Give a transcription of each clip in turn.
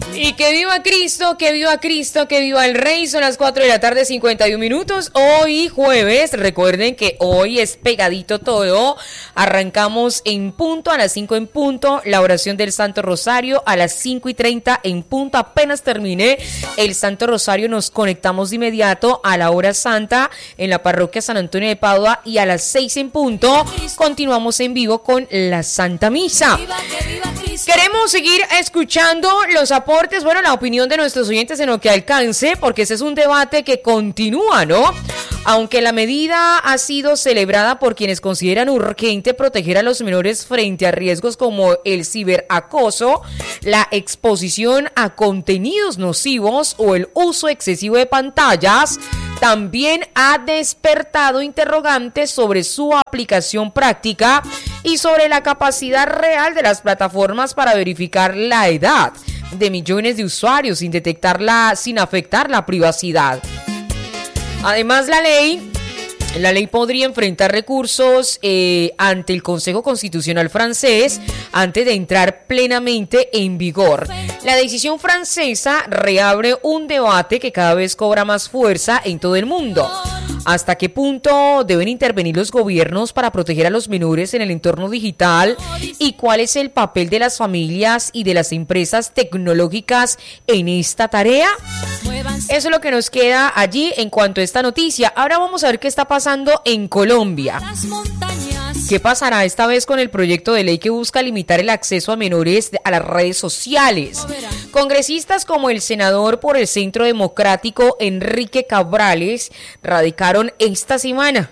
Y que viva Cristo, que viva Cristo, que viva el Rey. Son las 4 de la tarde, 51 minutos. Hoy jueves, recuerden que hoy es pegadito todo. Arrancamos en punto, a las 5 en punto, la oración del Santo Rosario. A las 5:30 en punto, apenas terminé el Santo Rosario, nos conectamos de inmediato a la hora santa en la parroquia San Antonio de Padua. Y a las 6 en punto, continuamos en vivo con la Santa Misa. Queremos seguir escuchando los aportes, bueno, la opinión de nuestros oyentes en lo que alcance, porque ese es un debate que continúa, ¿no? Aunque la medida ha sido celebrada por quienes consideran urgente proteger a los menores frente a riesgos como el ciberacoso, la exposición a contenidos nocivos o el uso excesivo de pantallas, también ha despertado interrogantes sobre su aplicación práctica y sobre la capacidad real de las plataformas para verificar la edad de millones de usuarios sin afectar la privacidad. Además, la ley podría enfrentar recursos ante el Consejo Constitucional francés antes de entrar plenamente en vigor. La decisión francesa reabre un debate que cada vez cobra más fuerza en todo el mundo. ¿Hasta qué punto deben intervenir los gobiernos para proteger a los menores en el entorno digital? ¿Y cuál es el papel de las familias y de las empresas tecnológicas en esta tarea? Eso es lo que nos queda allí en cuanto a esta noticia. Ahora vamos a ver qué está pasando en Colombia. ¿Qué pasará esta vez con el proyecto de ley que busca limitar el acceso a menores a las redes sociales? Congresistas como el senador por el Centro Democrático Enrique Cabrales radicaron esta semana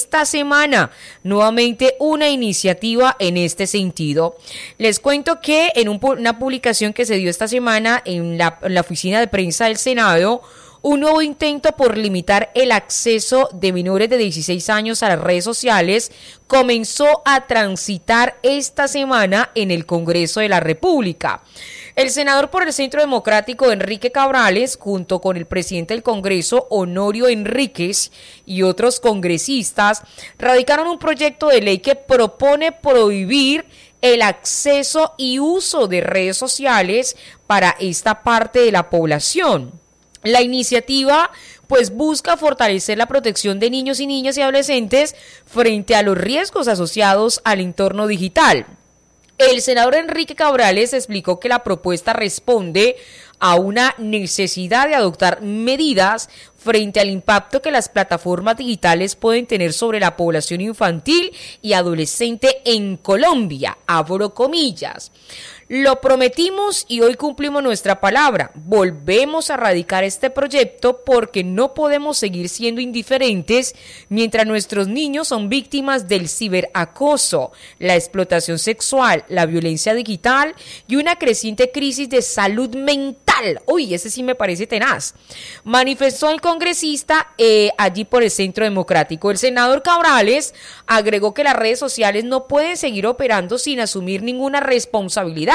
nuevamente una iniciativa en este sentido. Les cuento que en una publicación que se dio esta semana en la oficina de prensa del Senado, un nuevo intento por limitar el acceso de menores de 16 años a las redes sociales comenzó a transitar esta semana en el Congreso de la República. El senador por el Centro Democrático Enrique Cabrales, junto con el presidente del Congreso, Honorio Enríquez, y otros congresistas, radicaron un proyecto de ley que propone prohibir el acceso y uso de redes sociales para esta parte de la población. La iniciativa pues busca fortalecer la protección de niños y niñas y adolescentes frente a los riesgos asociados al entorno digital. El senador Enrique Cabrales explicó que la propuesta responde a una necesidad de adoptar medidas frente al impacto que las plataformas digitales pueden tener sobre la población infantil y adolescente en Colombia, abro comillas. Lo prometimos y hoy cumplimos nuestra palabra. Volvemos a radicar este proyecto porque no podemos seguir siendo indiferentes mientras nuestros niños son víctimas del ciberacoso, la explotación sexual, la violencia digital y una creciente crisis de salud mental. Uy, ese sí me parece tenaz. Manifestó el congresista allí por el Centro Democrático. El senador Cabrales agregó que las redes sociales no pueden seguir operando sin asumir ninguna responsabilidad.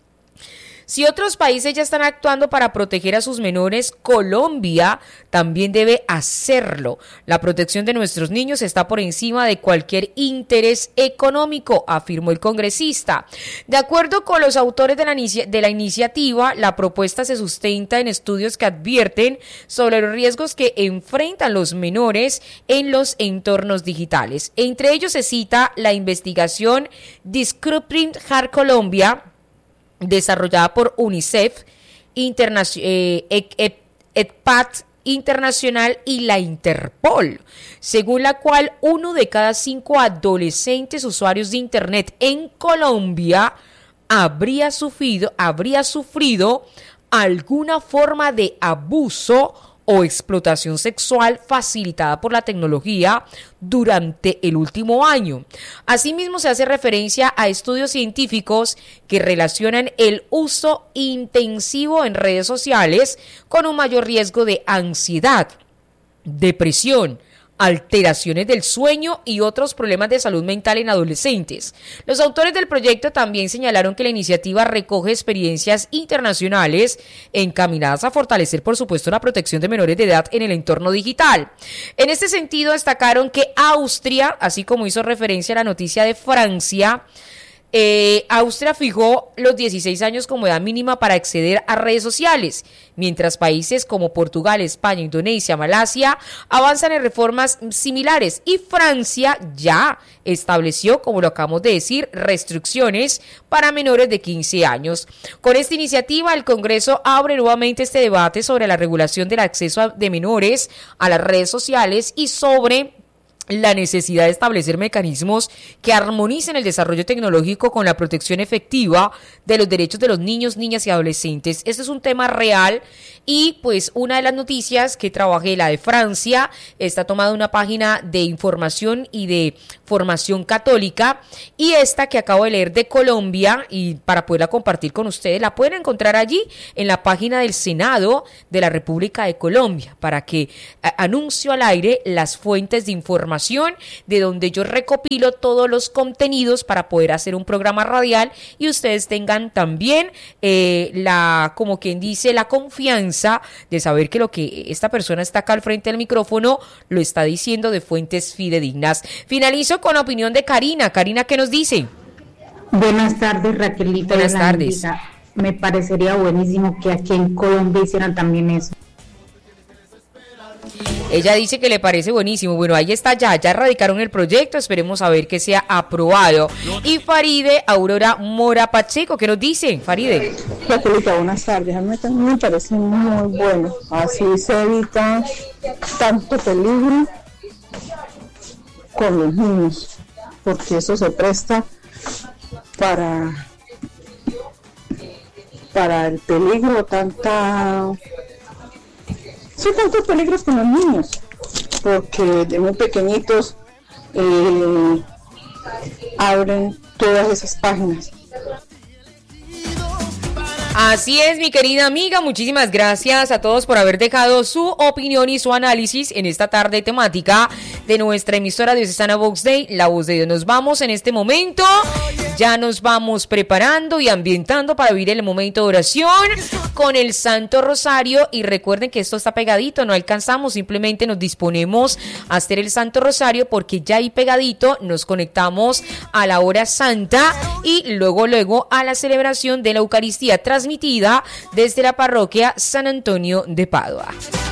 Si otros países ya están actuando para proteger a sus menores, Colombia también debe hacerlo. La protección de nuestros niños está por encima de cualquier interés económico, afirmó el congresista. De acuerdo con los autores de la iniciativa, la propuesta se sustenta en estudios que advierten sobre los riesgos que enfrentan los menores en los entornos digitales. Entre ellos se cita la investigación Disrupting Harm Colombia, desarrollada por UNICEF, EDPAT Internacional y la Interpol, según la cual 1 de cada 5 adolescentes usuarios de Internet en Colombia habría sufrido alguna forma de abuso o explotación sexual facilitada por la tecnología durante el último año. Asimismo, se hace referencia a estudios científicos que relacionan el uso intensivo en redes sociales con un mayor riesgo de ansiedad, depresión, alteraciones del sueño y otros problemas de salud mental en adolescentes. Los autores del proyecto también señalaron que la iniciativa recoge experiencias internacionales encaminadas a fortalecer, por supuesto, la protección de menores de edad en el entorno digital. En este sentido, destacaron que Austria, así como hizo referencia a la noticia de Francia, Austria fijó los 16 años como edad mínima para acceder a redes sociales, mientras países como Portugal, España, Indonesia, Malasia avanzan en reformas similares, y Francia ya estableció, como lo acabamos de decir, restricciones para menores de 15 años. Con esta iniciativa, el Congreso abre nuevamente este debate sobre la regulación del acceso de menores a las redes sociales y sobre la necesidad de establecer mecanismos que armonicen el desarrollo tecnológico con la protección efectiva de los derechos de los niños, niñas y adolescentes. Este es un tema real, y pues una de las noticias que trabajé, la de Francia, está tomada de una página de información y de formación católica, y esta que acabo de leer de Colombia, y para poderla compartir con ustedes, la pueden encontrar allí en la página del Senado de la República de Colombia, para que anuncio al aire las fuentes de información de donde yo recopilo todos los contenidos para poder hacer un programa radial, y ustedes tengan también como quien dice, la confianza de saber que lo que esta persona está acá al frente del micrófono lo está diciendo de fuentes fidedignas. Finalizo con la opinión de Karina. Karina, ¿qué nos dice? Buenas tardes, Raquelita. Buenas tardes. Me parecería buenísimo que aquí en Colombia hicieran también eso. Ella dice que le parece buenísimo. Bueno, ahí está, ya radicaron el proyecto, esperemos a ver que sea aprobado. Y Faride Aurora Mora Pacheco, ¿qué nos dice, Faride? Raquelita, buenas tardes. A mí también me parece muy bueno. Así se evita tanto peligro con los niños, porque eso se presta para el peligro, tantos peligros con los niños, porque de muy pequeñitos abren todas esas páginas. Así es, mi querida amiga, muchísimas gracias a todos por haber dejado su opinión y su análisis en esta tarde temática de nuestra emisora diocesana Vox Dei, la voz de Dios. Nos vamos en este momento, ya nos vamos preparando y ambientando para vivir el momento de oración con el Santo Rosario, y recuerden que esto está pegadito, no alcanzamos, simplemente nos disponemos a hacer el Santo Rosario, porque ya ahí pegadito nos conectamos a la hora santa y luego a la celebración de la Eucaristía transmitida desde la parroquia San Antonio de Padua.